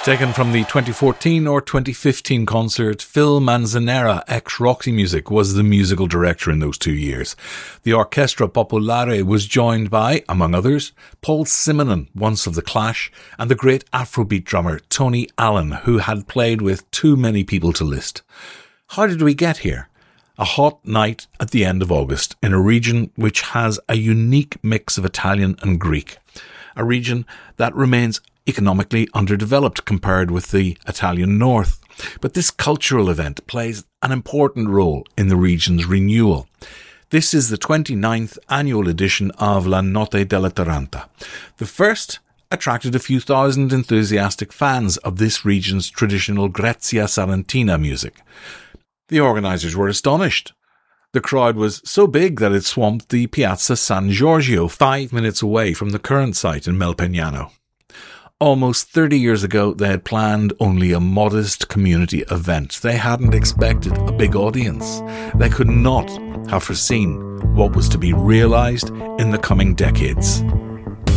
Taken from the 2014 or 2015 concert, Phil Manzanera, ex-Roxy Music, was the musical director in those 2 years. The Orchestra Popolare was joined by, among others, Paul Simonon, once of The Clash, and the great Afrobeat drummer Tony Allen, who had played with too many people to list. How did we get here? A hot night at the end of August in a region which has a unique mix of Italian and Greek. A region that remains economically underdeveloped compared with the Italian north. But this cultural event plays an important role in the region's renewal. This is the 29th annual edition of La Notte della Taranta. The first attracted a few thousand enthusiastic fans of this region's traditional Grazia Salentina music. The organisers were astonished. The crowd was so big that it swamped the Piazza San Giorgio, 5 minutes away from the current site in Melpignano. Almost 30 years ago, they had planned only a modest community event. They hadn't expected a big audience. They could not have foreseen what was to be realised in the coming decades.